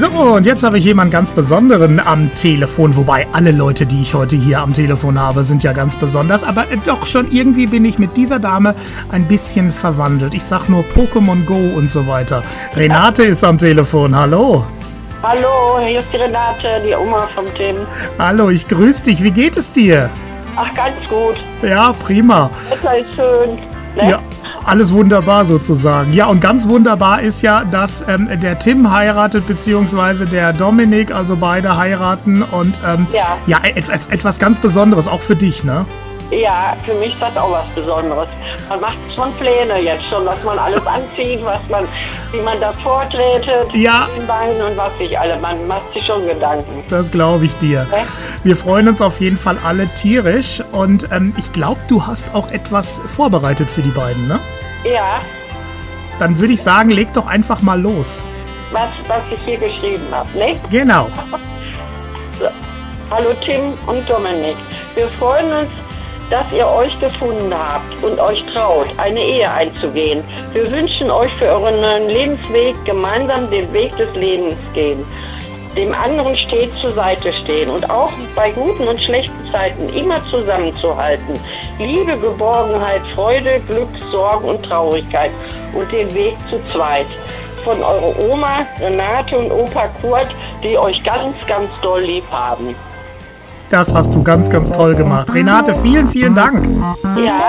Und jetzt habe ich jemanden ganz Besonderen am Telefon, wobei alle Leute, die ich heute hier am Telefon habe, sind ja ganz besonders, aber doch schon irgendwie bin ich mit dieser Dame ein bisschen verwandelt. Ich sag nur Pokémon Go und so weiter. Renate ist am Telefon, hallo. Hallo, hier ist die Renate, die Oma vom Tim. Hallo, ich grüße dich, wie geht es dir? Ach, ganz gut. Ja, prima. Wetter ist schön. Ne? Ja, alles wunderbar sozusagen. Ja, und ganz wunderbar ist ja, dass der Tim heiratet, beziehungsweise der Dominik, also beide heiraten. Und ja, etwas ganz Besonderes, auch für dich, ne? Ja, für mich ist das auch was Besonderes. Man macht schon Pläne jetzt schon, was man alles anzieht, wie man da vortretet, ja, den Beinen und was nicht alle. Man macht sich schon Gedanken. Das glaube ich dir. Okay? Wir freuen uns auf jeden Fall alle tierisch. Und ich glaube, du hast auch etwas vorbereitet für die beiden, ne? Ja. Dann würde ich sagen, leg doch einfach mal los. Was ich hier geschrieben habe, ne? Genau. So. Hallo Tim und Dominik. Wir freuen uns, dass ihr euch gefunden habt und euch traut, eine Ehe einzugehen. Wir wünschen euch für euren neuen Lebensweg gemeinsam den Weg des Lebens gehen. Dem anderen stets zur Seite stehen und auch bei guten und schlechten Zeiten immer zusammenzuhalten. Liebe, Geborgenheit, Freude, Glück, Sorgen und Traurigkeit und den Weg zu zweit. Von eurer Oma Renate und Opa Kurt, die euch ganz, ganz doll lieb haben. Das hast du ganz, ganz toll gemacht. Renate, vielen, vielen Dank. Ja,